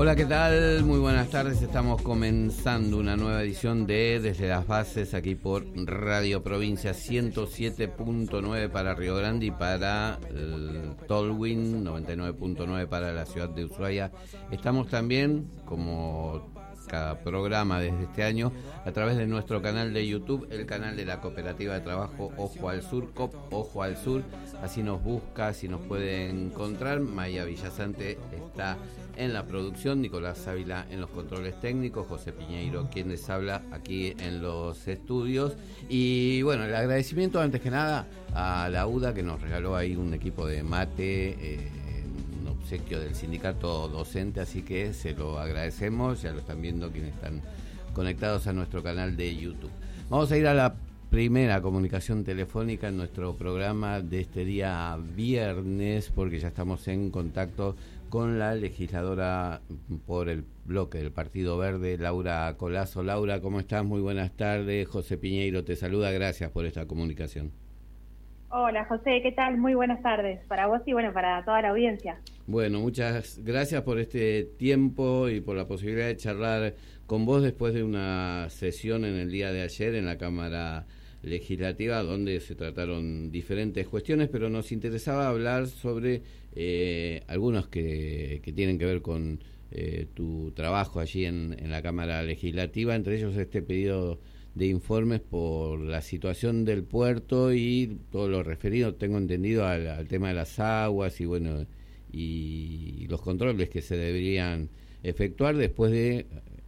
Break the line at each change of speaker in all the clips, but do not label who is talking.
Hola, ¿qué tal? Muy buenas tardes. Estamos comenzando una nueva edición de Desde las Bases aquí por Radio Provincia 107.9 para Río Grande y para Tolwyn 99.9 para la ciudad de Ushuaia. Estamos también, como cada programa desde este año, a través de nuestro canal de YouTube, el canal de la Cooperativa de Trabajo Ojo al Sur, COP Ojo al Sur. Así nos busca, así nos puede encontrar. Maya Villasante está en la producción, Nicolás Ávila en los controles técnicos, José Piñeiro quien les habla aquí en los estudios. Y bueno, el agradecimiento antes que nada a la UDA, que nos regaló ahí un equipo de mate, un obsequio del sindicato docente, así que se lo agradecemos. Ya lo están viendo quienes están conectados a nuestro canal de YouTube. Vamos a ir a la primera comunicación telefónica en nuestro programa de este día viernes, porque ya estamos en contacto con la legisladora por el bloque del Partido Verde, Laura Colazo. Laura, ¿cómo estás? Muy buenas tardes. José Piñeiro te saluda. Gracias por esta comunicación.
Hola, José, ¿qué tal? Muy buenas tardes para vos y bueno, para toda la audiencia.
Bueno, muchas gracias por este tiempo y por la posibilidad de charlar con vos después de una sesión en el día de ayer en la Cámara Legislativa, donde se trataron diferentes cuestiones, pero nos interesaba hablar sobre algunos que tienen que ver con tu trabajo allí en la Cámara Legislativa, entre ellos este pedido de informes por la situación del puerto y todo lo referido, tengo entendido, al tema de las aguas y bueno, y los controles que se deberían efectuar después de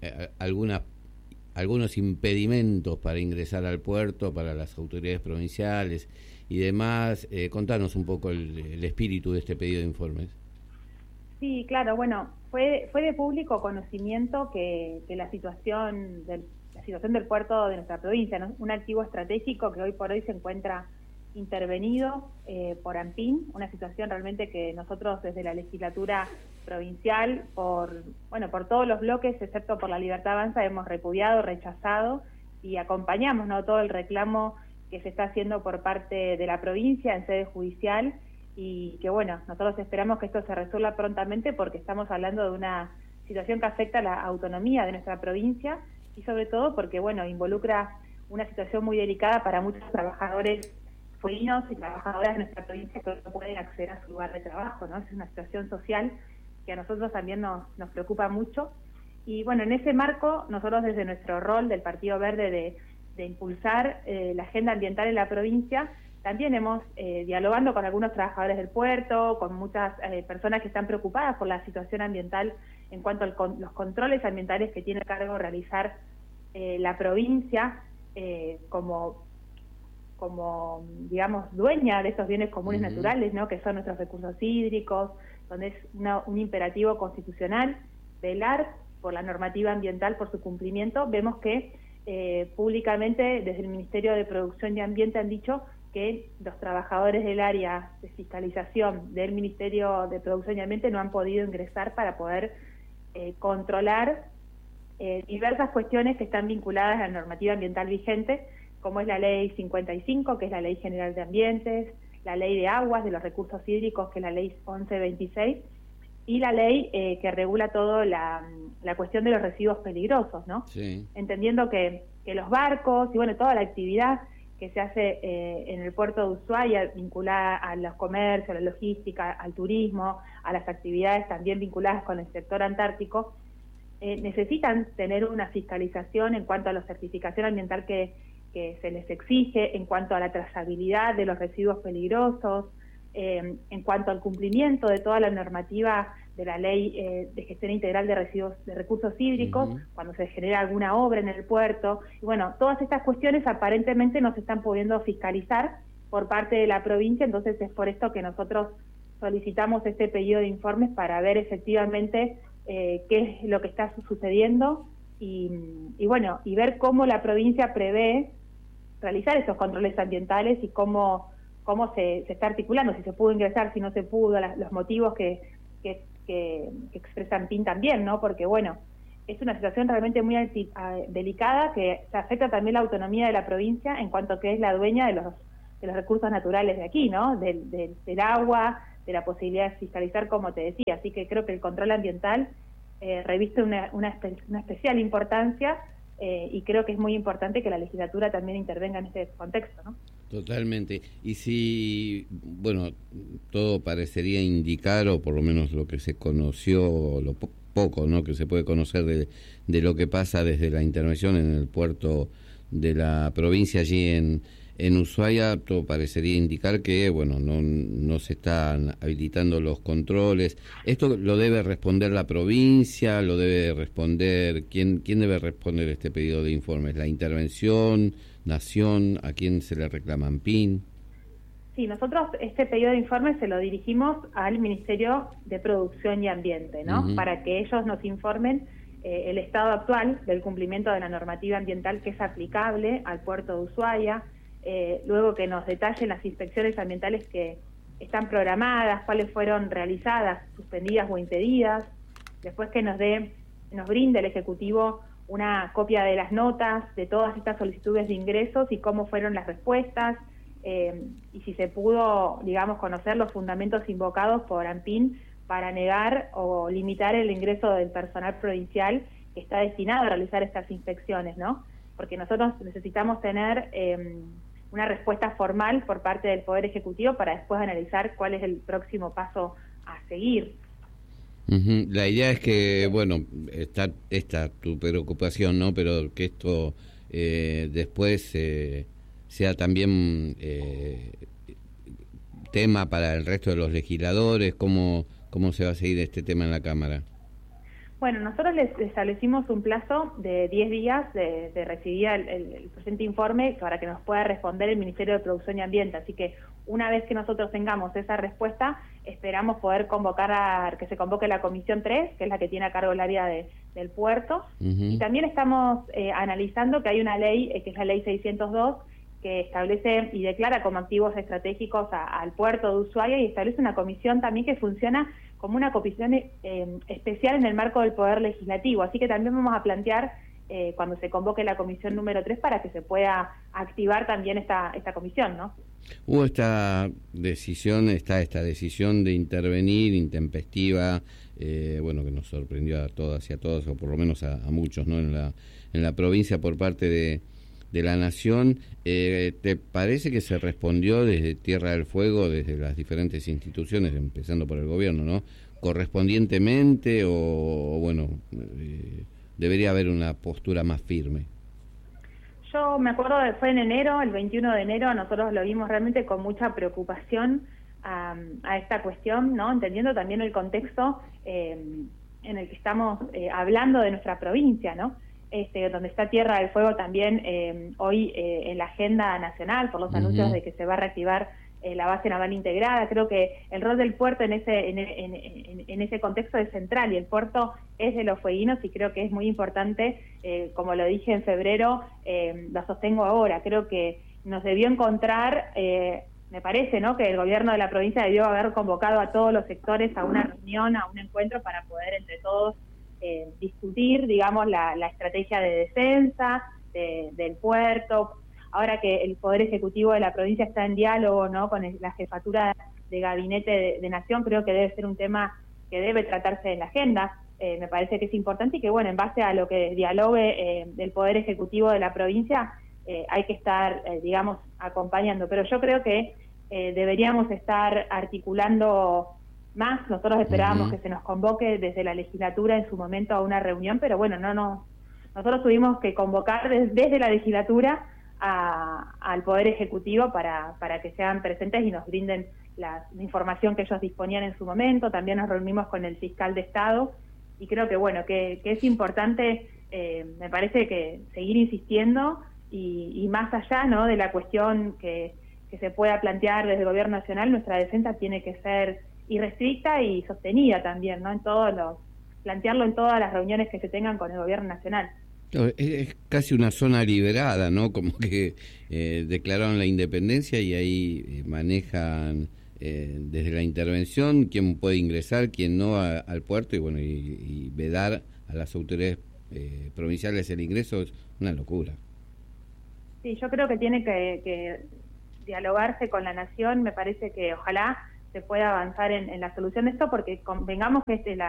algunos impedimentos para ingresar al puerto para las autoridades provinciales y demás. Contanos un poco el espíritu de este pedido de informes.
Sí, claro, bueno, fue de público conocimiento que la situación del puerto de nuestra provincia, ¿no? Un activo estratégico que hoy por hoy se encuentra intervenido por ANPIN, una situación realmente que nosotros desde la legislatura provincial, por todos los bloques, excepto por La Libertad Avanza, hemos repudiado, rechazado y acompañamos, ¿no?, todo el reclamo que se está haciendo por parte de la provincia en sede judicial y que bueno, nosotros esperamos que esto se resuelva prontamente porque estamos hablando de una situación que afecta a la autonomía de nuestra provincia y sobre todo porque bueno, involucra una situación muy delicada para muchos trabajadores fuerinos y trabajadoras de nuestra provincia que no pueden acceder a su lugar de trabajo, ¿no? Es una situación social que a nosotros también nos preocupa mucho. Y bueno, en ese marco, nosotros desde nuestro rol del Partido Verde de impulsar la agenda ambiental en la provincia, también hemos, dialogando con algunos trabajadores del puerto, con muchas personas que están preocupadas por la situación ambiental en cuanto a los controles ambientales que tiene a cargo realizar la provincia como digamos, dueña de estos bienes comunes naturales, ¿no?, que son nuestros recursos hídricos, donde es un imperativo constitucional velar por la normativa ambiental, por su cumplimiento. Vemos que públicamente desde el Ministerio de Producción y Ambiente han dicho que los trabajadores del área de fiscalización del Ministerio de Producción y Ambiente no han podido ingresar para poder controlar diversas cuestiones que están vinculadas a la normativa ambiental vigente, como es la Ley 55, que es la Ley General de Ambientes, la Ley de Aguas, de los Recursos Hídricos, que es la Ley 1126, y la ley que regula todo la cuestión de los residuos peligrosos, ¿no?
Sí.
Entendiendo que los barcos y bueno, toda la actividad que se hace en el puerto de Ushuaia vinculada a los comercios, a la logística, al turismo, a las actividades también vinculadas con el sector antártico, necesitan tener una fiscalización en cuanto a la certificación ambiental que se les exige, en cuanto a la trazabilidad de los residuos peligrosos, en cuanto al cumplimiento de toda la normativa de la Ley de Gestión Integral de Recursos Hídricos, cuando se genera alguna obra en el puerto. Y bueno, todas estas cuestiones aparentemente no se están pudiendo fiscalizar por parte de la provincia, entonces es por esto que nosotros solicitamos este pedido de informes para ver efectivamente qué es lo que está sucediendo y bueno, y ver cómo la provincia prevé realizar esos controles ambientales y cómo se está articulando, si se pudo ingresar, si no se pudo, los motivos que expresan PIN también, ¿no? Porque bueno, es una situación realmente muy delicada que afecta también la autonomía de la provincia en cuanto que es la dueña de los recursos naturales de aquí, ¿no? Del agua, de la posibilidad de fiscalizar, como te decía. Así que creo que el control ambiental reviste una especial importancia y creo que es muy importante que la legislatura también intervenga en este contexto, ¿no?
Totalmente. Y si, bueno, todo parecería indicar, o por lo menos lo que se conoció, lo poco, ¿no?, que se puede conocer de lo que pasa desde la intervención en el puerto de la provincia allí en Ushuaia, todo parecería indicar que, bueno, no se están habilitando los controles. ¿Esto lo debe responder la provincia? ¿Lo debe responder? ¿Quién debe responder este pedido de informes? ¿La intervención? ¿Nación? ¿A quién se le reclama? ¿ANPIN?
Sí, nosotros este pedido de informe se lo dirigimos al Ministerio de Producción y Ambiente, ¿no?
Uh-huh.
Para que ellos nos informen el estado actual del cumplimiento de la normativa ambiental que es aplicable al puerto de Ushuaia, luego que nos detallen las inspecciones ambientales que están programadas, cuáles fueron realizadas, suspendidas o impedidas, después que nos brinde el Ejecutivo una copia de las notas de todas estas solicitudes de ingresos y cómo fueron las respuestas, y si se pudo, digamos, conocer los fundamentos invocados por ANPIN para negar o limitar el ingreso del personal provincial que está destinado a realizar estas inspecciones, ¿no? Porque nosotros necesitamos tener una respuesta formal por parte del Poder Ejecutivo para después analizar cuál es el próximo paso a seguir.
Uh-huh. La idea es que, bueno, está tu preocupación, ¿no? Pero que esto después sea también tema para el resto de los legisladores. ¿Cómo se va a seguir este tema en la Cámara?
Bueno, nosotros les establecimos un plazo de 10 días de recibir el presente informe para que nos pueda responder el Ministerio de Producción y Ambiente. Así que una vez que nosotros tengamos esa respuesta, esperamos poder que se convoque la Comisión 3, que es la que tiene a cargo el área del puerto. Uh-huh. Y también estamos analizando que hay una ley, que es la Ley 602, que establece y declara como activos estratégicos al puerto de Ushuaia, y establece una comisión también que funciona como una comisión especial en el marco del Poder Legislativo. Así que también vamos a plantear cuando se convoque la comisión número 3 para que se pueda activar también esta comisión, ¿no?
Hubo esta decisión de intervenir intempestiva, bueno, que nos sorprendió a todas y a todos, o por lo menos a muchos, ¿no?, en la provincia por parte de la Nación. ¿Te parece que se respondió desde Tierra del Fuego, desde las diferentes instituciones, empezando por el gobierno, ¿no?, correspondientemente, o bueno, debería haber una postura más firme?
Yo me acuerdo fue en enero, el 21 de enero, nosotros lo vimos realmente con mucha preocupación a esta cuestión, ¿no?, entendiendo también el contexto en el que estamos hablando de nuestra provincia, ¿no?, donde está Tierra del Fuego también hoy en la agenda nacional por los uh-huh. anuncios de que se va a reactivar la base naval integrada. Creo que el rol del puerto en ese contexto es central, y el puerto es de los fueguinos, y creo que es muy importante, como lo dije en febrero, lo sostengo ahora. Creo que nos debió encontrar, me parece, ¿no?, que el gobierno de la provincia debió haber convocado a todos los sectores a una reunión, a un encuentro para poder entre todos discutir, digamos, la estrategia de defensa del puerto. Ahora que el Poder Ejecutivo de la provincia está en diálogo, ¿no?, con la jefatura de gabinete de Nación, creo que debe ser un tema que debe tratarse en la agenda. Me parece que es importante y que, bueno, en base a lo que dialogue del Poder Ejecutivo de la provincia, hay que estar, digamos, acompañando. Pero yo creo que deberíamos estar articulando más. Nosotros esperábamos que se nos convoque desde la legislatura en su momento a una reunión, pero bueno, nosotros tuvimos que convocar desde la legislatura al Poder Ejecutivo para que sean presentes y nos brinden la información que ellos disponían en su momento. También nos reunimos con el fiscal de Estado, y creo que bueno, que es importante, me parece, que seguir insistiendo y más allá, ¿no?, de la cuestión que se pueda plantear desde el Gobierno Nacional, nuestra defensa tiene que ser irrestricta y sostenida también, ¿no?, plantearlo en todas las reuniones que se tengan con el Gobierno Nacional.
Es casi una zona liberada, ¿no?, como que declararon la independencia y ahí manejan desde la intervención quién puede ingresar, quién no al puerto, y bueno, y vedar a las autoridades provinciales el ingreso es una locura.
Sí, yo creo que tiene que dialogarse con la Nación. Me parece que ojalá se pueda avanzar en la solución de esto, porque convengamos que la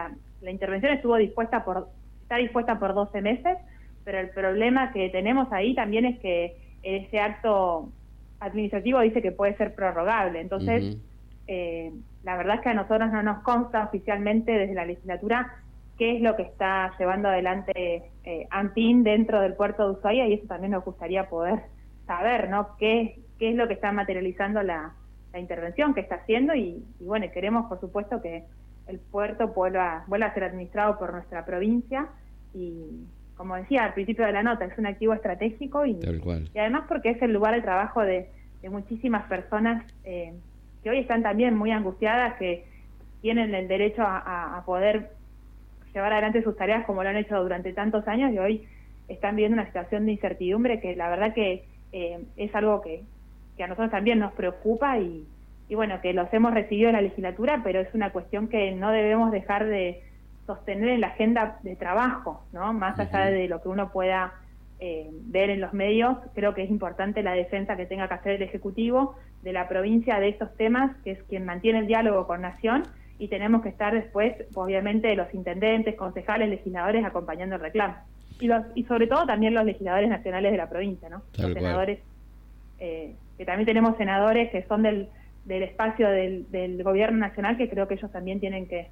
la intervención está dispuesta por 12 meses, pero el problema que tenemos ahí también es que ese acto administrativo dice que puede ser prorrogable. Entonces, la verdad es que a nosotros no nos consta oficialmente desde la legislatura qué es lo que está llevando adelante ANPIN dentro del puerto de Ushuaia, y eso también nos gustaría poder saber, ¿no? ¿Qué es lo que está materializando la intervención que está haciendo? Y bueno, queremos, por supuesto, que el puerto vuelva a ser administrado por nuestra provincia, y como decía al principio de la nota, es un activo estratégico y además porque es el lugar de trabajo de muchísimas personas que hoy están también muy angustiadas, que tienen el derecho a poder llevar adelante sus tareas como lo han hecho durante tantos años, y hoy están viviendo una situación de incertidumbre que la verdad que es algo que a nosotros también nos preocupa, y bueno, que los hemos recibido en la legislatura, pero es una cuestión que no debemos dejar de sostener en la agenda de trabajo, ¿no? Más allá de lo que uno pueda ver en los medios, creo que es importante la defensa que tenga que hacer el Ejecutivo de la provincia de estos temas, que es quien mantiene el diálogo con Nación, y tenemos que estar después, obviamente, los intendentes, concejales, legisladores acompañando el reclamo. Y sobre todo también los legisladores nacionales de la provincia, ¿no? Los senadores, que también tenemos senadores que son del espacio del gobierno nacional, que creo que ellos también tienen que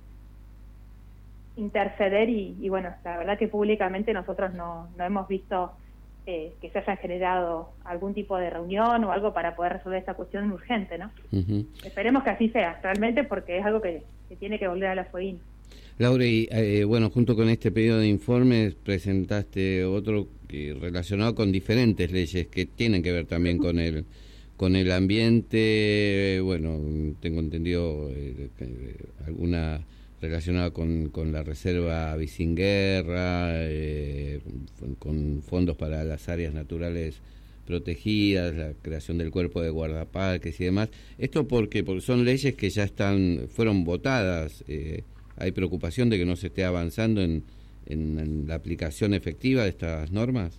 interceder, y bueno, la verdad que públicamente nosotros no hemos visto que se haya generado algún tipo de reunión o algo para poder resolver esta cuestión urgente, ¿no? Esperemos que así sea, realmente, porque es algo que tiene que volver a la FOIN.
Laura, y bueno, junto con este pedido de informes presentaste otro relacionado con diferentes leyes que tienen que ver también con el ambiente. Bueno, tengo entendido alguna relacionada con la reserva Bisinguerra, con fondos para las áreas naturales protegidas, la creación del cuerpo de guardaparques y demás. Esto porque son leyes que ya fueron votadas. ¿Hay preocupación de que no se esté avanzando en la aplicación efectiva de estas normas?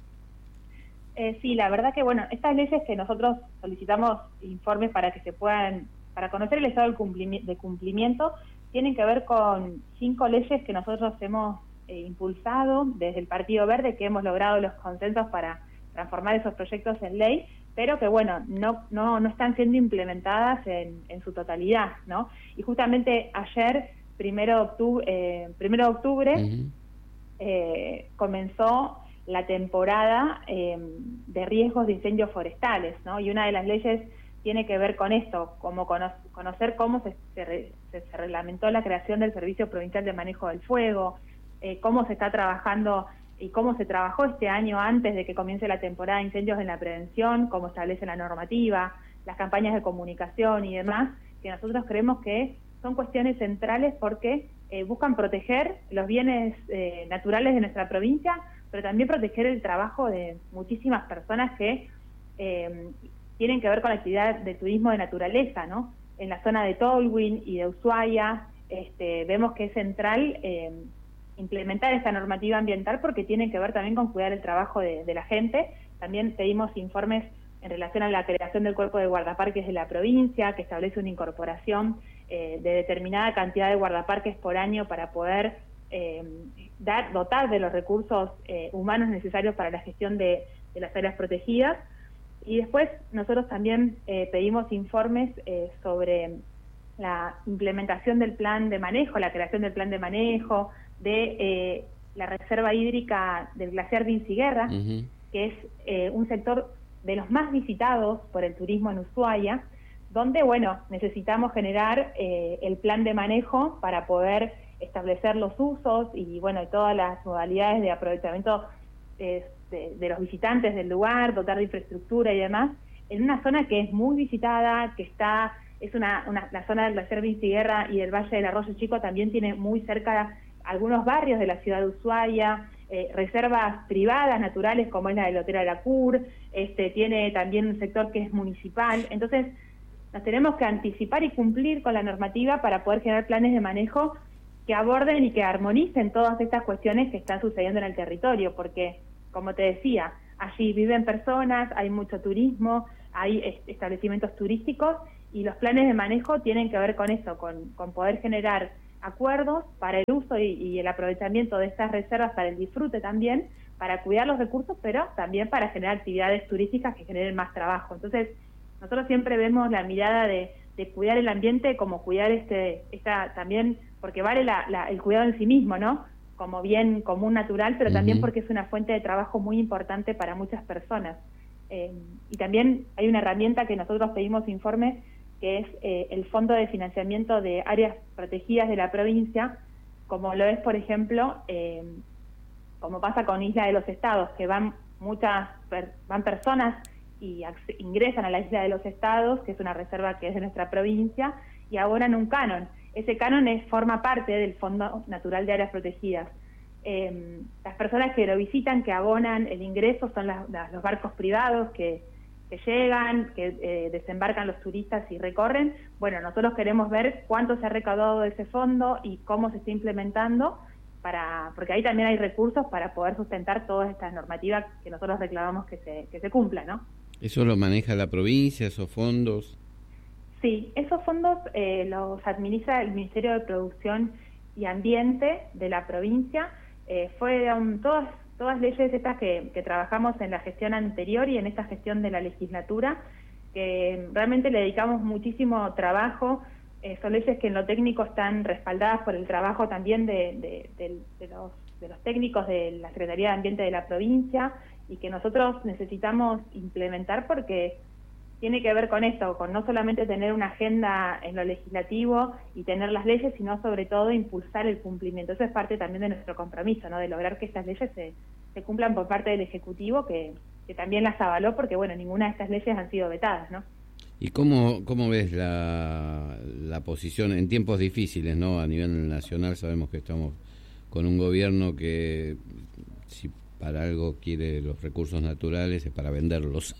Sí, la verdad que, bueno, estas leyes que nosotros solicitamos informes para que para conocer el estado de cumplimiento, tienen que ver con 5 leyes que nosotros hemos impulsado desde el Partido Verde, que hemos logrado los consensos para transformar esos proyectos en ley, pero que, bueno, no están siendo implementadas en su totalidad, ¿no? Y justamente ayer, 1 de octubre, comenzó la temporada de riesgos de incendios forestales, ¿no? Y una de las leyes tiene que ver con esto, como conocer cómo se reglamentó la creación del Servicio Provincial de Manejo del Fuego, cómo se está trabajando y cómo se trabajó este año antes de que comience la temporada de incendios en la prevención, cómo establece la normativa, las campañas de comunicación y demás, que nosotros creemos que son cuestiones centrales porque buscan proteger los bienes naturales de nuestra provincia, pero también proteger el trabajo de muchísimas personas que tienen que ver con la actividad de turismo de naturaleza, ¿no? En la zona de Tolwyn y de Ushuaia, vemos que es central implementar esta normativa ambiental porque tiene que ver también con cuidar el trabajo de la gente. También pedimos informes en relación a la creación del cuerpo de guardaparques de la provincia, que establece una incorporación de determinada cantidad de guardaparques por año para poder dotar de los recursos humanos necesarios para la gestión de las áreas protegidas. Y después nosotros también pedimos informes sobre la implementación del plan de manejo, la creación del plan de manejo de la reserva hídrica del glaciar Binsiguerra, que es un sector de los más visitados por el turismo en Ushuaia, donde, bueno, necesitamos generar el plan de manejo para poder establecer los usos y, bueno, todas las modalidades de aprovechamiento de los visitantes del lugar, dotar de infraestructura y demás, en una zona que es muy visitada, que la zona del glaciar Binsiguerra y del Valle del Arroyo Chico también tiene muy cerca algunos barrios de la ciudad de Ushuaia, reservas privadas naturales como es la del Otero de la Cur, tiene también un sector que es municipal. Entonces nos tenemos que anticipar y cumplir con la normativa para poder generar planes de manejo que aborden y que armonicen todas estas cuestiones que están sucediendo en el territorio, porque, como te decía, allí viven personas, hay mucho turismo, hay establecimientos turísticos, y los planes de manejo tienen que ver con eso, con poder generar acuerdos para el uso y el aprovechamiento de estas reservas, para el disfrute también, para cuidar los recursos, pero también para generar actividades turísticas que generen más trabajo. Entonces, nosotros siempre vemos la mirada de cuidar el ambiente como cuidar esta también, porque vale el cuidado en sí mismo, ¿no? Como bien común natural, pero también porque es una fuente de trabajo muy importante para muchas personas. Y también hay una herramienta que nosotros pedimos informe, que es el Fondo de Financiamiento de Áreas Protegidas de la provincia, como lo es, por ejemplo, como pasa con Isla de los Estados, que van personas y ingresan a la Isla de los Estados, que es una reserva que es de nuestra provincia, y abonan un canon. Ese canon forma parte del Fondo Natural de Áreas Protegidas. Las personas que lo visitan, que abonan el ingreso, son los barcos privados que llegan, que desembarcan los turistas y recorren. Bueno, nosotros queremos ver cuánto se ha recaudado de ese fondo y cómo se está implementando, porque ahí también hay recursos para poder sustentar todas estas normativas que nosotros reclamamos que se cumplan, ¿no?
¿Eso lo maneja la provincia, esos fondos?
Sí, esos fondos los administra el Ministerio de Producción y Ambiente de la provincia. Fueron todas leyes estas que trabajamos en la gestión anterior y en esta gestión de la legislatura, que realmente le dedicamos muchísimo trabajo. Son leyes que en lo técnico están respaldadas por el trabajo también de los técnicos de la Secretaría de Ambiente de la provincia, y que nosotros necesitamos implementar porque tiene que ver con esto, con no solamente tener una agenda en lo legislativo y tener las leyes, sino sobre todo impulsar el cumplimiento. Eso es parte también de nuestro compromiso, ¿no? De lograr que estas leyes se cumplan por parte del Ejecutivo, que también las avaló, porque bueno, ninguna de estas leyes han sido vetadas, ¿no?
¿Y cómo ves la posición en tiempos difíciles, ¿no? A nivel nacional sabemos que estamos con un gobierno que, si para algo quiere los recursos naturales, es para venderlos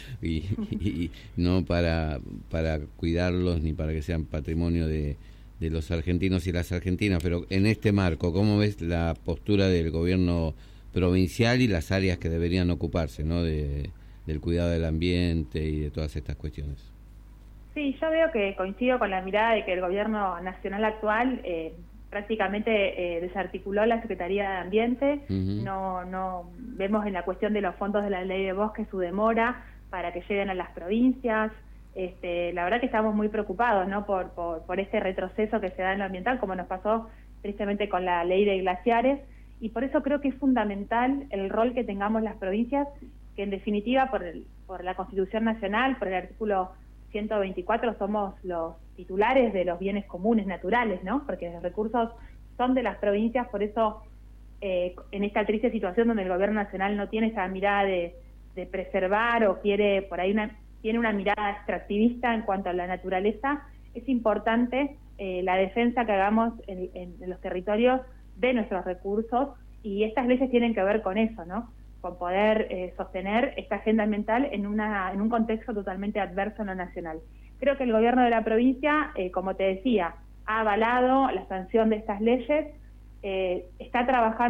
y no para cuidarlos ni para que sean patrimonio de los argentinos y las argentinas. Pero en este marco, ¿cómo ves la postura del gobierno provincial y las áreas que deberían ocuparse, ¿no? del cuidado del ambiente y de todas estas cuestiones?
Sí, yo veo que coincido con la mirada de que el gobierno nacional actual prácticamente desarticuló la Secretaría de Ambiente. No vemos en la cuestión de los fondos de la Ley de Bosques su demora para que lleguen a las provincias. La verdad que estamos muy preocupados, ¿no? por este retroceso que se da en lo ambiental, como nos pasó tristemente con la Ley de Glaciares, y por eso creo que es fundamental el rol que tengamos las provincias, que en definitiva por la Constitución Nacional, por el artículo 124, somos los titulares de los bienes comunes naturales, ¿no? Porque los recursos son de las provincias. Por eso en esta triste situación donde el gobierno nacional no tiene esa mirada de preservar, o quiere por ahí tiene una mirada extractivista en cuanto a la naturaleza, es importante la defensa que hagamos en los territorios de nuestros recursos, y estas leyes tienen que ver con eso, ¿no? Con poder sostener esta agenda ambiental en un contexto totalmente adverso en lo nacional. Creo que el gobierno de la provincia, como te decía, ha avalado la sanción de estas leyes. Estamos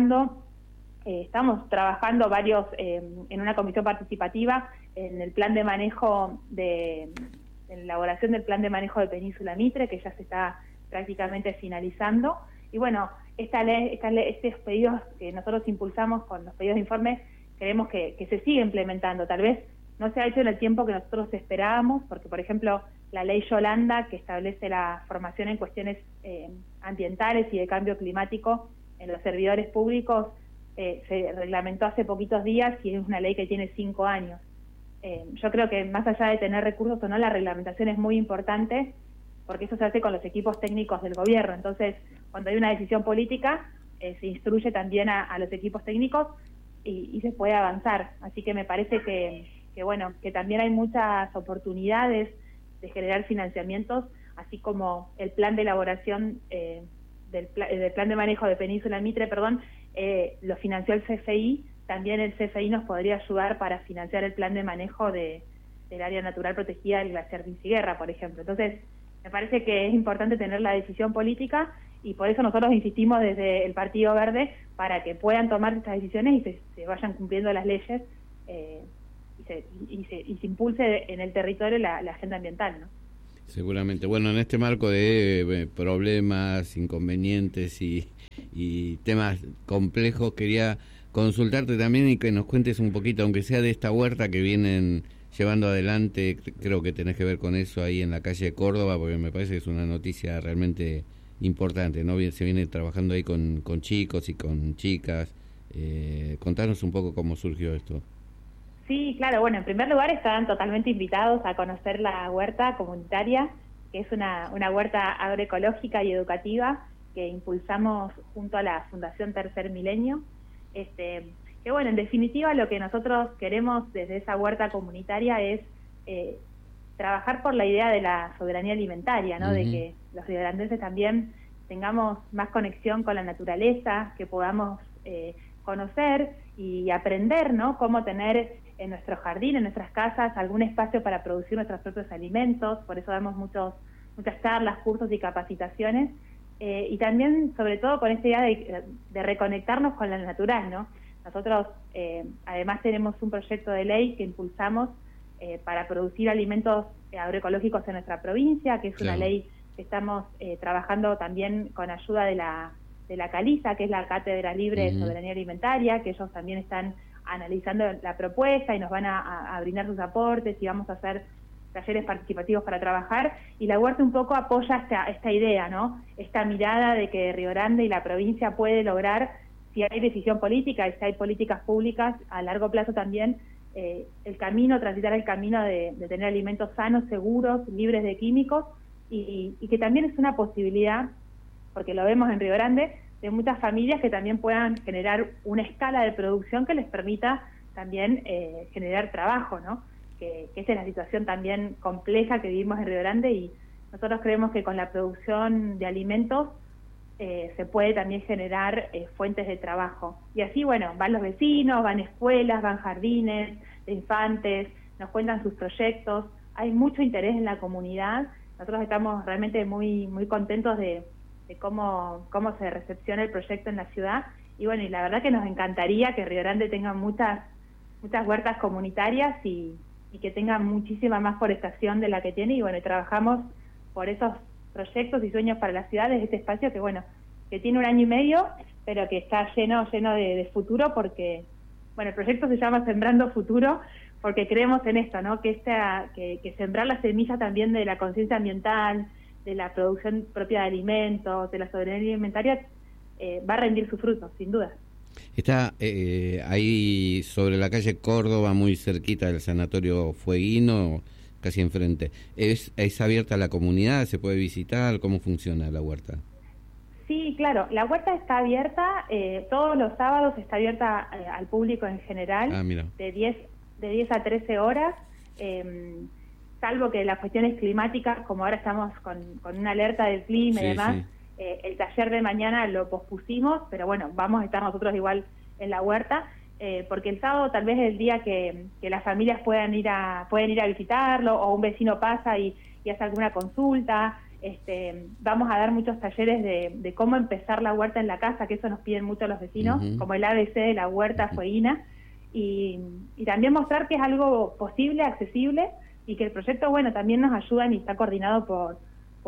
trabajando varios en una comisión participativa en el plan de manejo en la elaboración del plan de manejo de Península Mitre, que ya se está prácticamente finalizando. Y bueno, estos pedidos que nosotros impulsamos con los pedidos de informe, queremos que se siga implementando. Tal vez no se ha hecho en el tiempo que nosotros esperábamos, porque, por ejemplo, la ley Yolanda, que establece la formación en cuestiones ambientales y de cambio climático en los servidores públicos, se reglamentó hace poquitos días y es una ley que tiene 5 años. Yo creo que más allá de tener recursos o no, la reglamentación es muy importante, porque eso se hace con los equipos técnicos del gobierno. Entonces, cuando hay una decisión política, se instruye también a los equipos técnicos y se puede avanzar. Así que me parece que también hay muchas oportunidades de generar financiamientos, así como el plan de elaboración del plan de manejo de Península Mitre, lo financió el CFI. También el CFI nos podría ayudar para financiar el plan de manejo del área natural protegida del glaciar Vinciguerra, por ejemplo. Entonces, me parece que es importante tener la decisión política, y por eso nosotros insistimos desde el Partido Verde para que puedan tomar estas decisiones y se vayan cumpliendo las leyes y se impulse en el territorio la agenda ambiental, ¿no?
Seguramente. Bueno, en este marco de problemas, inconvenientes y temas complejos, quería consultarte también y que nos cuentes un poquito, aunque sea de esta huerta que vienen llevando adelante. Creo que tenés que ver con eso ahí en la calle de Córdoba, porque me parece que es una noticia realmente importante, ¿no? Se viene trabajando ahí con chicos y con chicas. Contanos un poco cómo surgió esto.
Sí, claro, bueno, en primer lugar están totalmente invitados a conocer la huerta comunitaria, que es una huerta agroecológica y educativa que impulsamos junto a la Fundación Tercer Milenio. Que bueno, en definitiva lo que nosotros queremos desde esa huerta comunitaria es trabajar por la idea de la soberanía alimentaria, ¿no? De que los rioderandenses también tengamos más conexión con la naturaleza, que podamos conocer y aprender, ¿no? Cómo tener en nuestro jardín, en nuestras casas, algún espacio para producir nuestros propios alimentos. Por eso damos muchas charlas, cursos y capacitaciones. Y también, sobre todo, con esta idea de reconectarnos con lo natural, ¿no? Nosotros, además, tenemos un proyecto de ley que impulsamos para producir alimentos agroecológicos en nuestra provincia, que es una ley que estamos trabajando también con ayuda de la CALISA, que es la Cátedra Libre de Soberanía Alimentaria, que ellos también están analizando la propuesta y nos van a brindar sus aportes y vamos a hacer talleres participativos para trabajar, y la huerta un poco apoya esta idea, ¿no? Esta mirada de que Río Grande y la provincia puede lograr, si hay decisión política y si hay políticas públicas a largo plazo también, transitar el camino de tener alimentos sanos, seguros, libres de químicos, y que también es una posibilidad, porque lo vemos en Río Grande, de muchas familias que también puedan generar una escala de producción que les permita también generar trabajo, ¿no? Que esa es la situación también compleja que vivimos en Río Grande, y nosotros creemos que con la producción de alimentos se puede también generar fuentes de trabajo. Y así, bueno, van los vecinos, van escuelas, van jardines de infantes, nos cuentan sus proyectos, hay mucho interés en la comunidad. Nosotros estamos realmente muy contentos de cómo se recepciona el proyecto en la ciudad, y bueno, y la verdad que nos encantaría que Río Grande tenga muchas huertas comunitarias y que tenga muchísima más forestación de la que tiene, y bueno, trabajamos por esos proyectos y sueños para la ciudad desde este espacio que bueno, que tiene 1 año y medio, pero que está lleno de futuro, porque bueno, el proyecto se llama Sembrando Futuro, porque creemos en esto, ¿no? Que sembrar la semilla también de la conciencia ambiental, de la producción propia de alimentos, de la soberanía alimentaria, va a rendir sus frutos, sin duda.
Está ahí sobre la calle Córdoba, muy cerquita del Sanatorio Fueguino, casi enfrente. ¿Es abierta a la comunidad? ¿Se puede visitar? ¿Cómo funciona la huerta?
Sí, claro, la huerta está abierta, todos los sábados está abierta al público en general, de 10 a 13 horas, salvo que las cuestiones climáticas, como ahora estamos con una alerta del clima y demás, el taller de mañana lo pospusimos, pero bueno, vamos a estar nosotros igual en la huerta, porque el sábado tal vez es el día que las familias pueden ir a visitarlo, o un vecino pasa y hace alguna consulta. Vamos a dar muchos talleres de cómo empezar la huerta en la casa, que eso nos piden mucho los vecinos, como el ABC de la huerta fueguina, y también mostrar que es algo posible, accesible, y que el proyecto, bueno, también nos ayudan y está coordinado por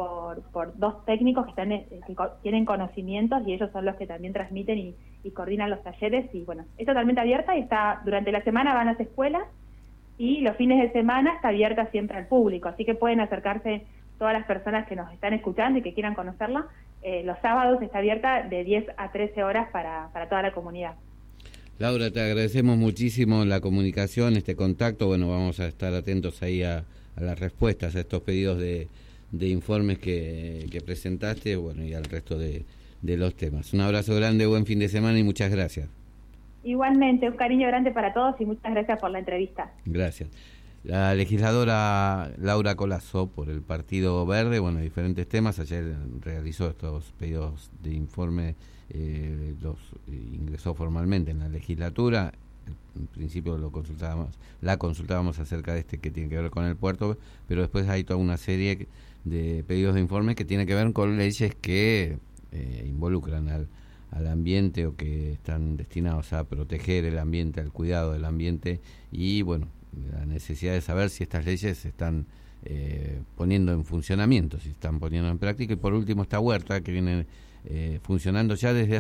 2 técnicos que tienen conocimientos, y ellos son los que también transmiten y coordinan los talleres. Y bueno, es totalmente abierta, y está durante la semana van a las escuelas, y los fines de semana está abierta siempre al público, así que pueden acercarse todas las personas que nos están escuchando y que quieran conocerla. Los sábados está abierta de 10 a 13 horas para toda la comunidad.
Laura, te agradecemos muchísimo la comunicación, este contacto. Bueno, vamos a estar atentos ahí a las respuestas a estos pedidos de informes que presentaste, bueno, y al resto de los temas. Un abrazo grande, buen fin de semana y muchas gracias.
Igualmente, un cariño grande para todos y muchas gracias por la entrevista.
Gracias. La legisladora Laura Colazo, por el Partido Verde, bueno, diferentes temas. Ayer realizó estos pedidos de informe, los ingresó formalmente en la legislatura. En principio la consultábamos acerca de que tiene que ver con el puerto, pero después hay toda una serie de pedidos de informes que tienen que ver con leyes que involucran al ambiente, o que están destinados a proteger el ambiente, al cuidado del ambiente, y bueno, la necesidad de saber si estas leyes están poniendo en funcionamiento, si están poniendo en práctica. Y por último esta huerta que viene funcionando ya desde